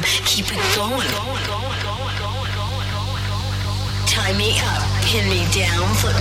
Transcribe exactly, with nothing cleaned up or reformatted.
Keep it going. Tie me up, pin me down, flip